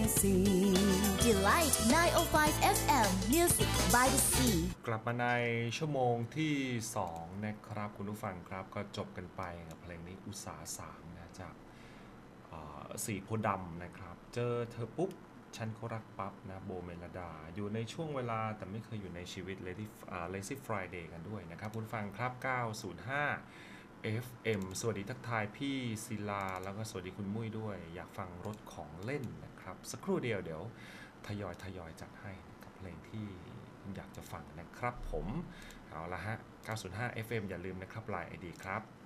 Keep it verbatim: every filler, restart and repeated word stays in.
Sea Delight ไนน์ โอ ไฟว์ เอฟ เอ็ม Music by the Sea กลับมาในชั่วโมงที่สองนะครับคุณผู้ฟังครับก็จบกันไปกับเพลงนี้อุตสาสามนะจากสีโพธิ์ดำนะครับเจอเธอปุ๊บฉันก็รักปั๊บนะโบเมลดาอยู่ในช่วงเวลาแต่ไม่เคยอยู่ในชีวิต Lazy Lazy Friday กันด้วยนะครับคุณผู้ฟังครับเก้าศูนย์ห้า เอฟ เอ็ม สวัสดีทักทายพี่ศิลาแล้วก็สวัสดีคุณมุ้ยด้วยอยากฟังรถของเล่นนะครับสักครู่เดียวเดี๋ยวทยอยทยอยจัดให้กับเพลงที่อยากจะฟังนะครับผมเอาละฮะเก้าศูนย์ห้า เอฟ เอ็ม อย่าลืมนะครับ ไลน์ ไอ ดี ครับ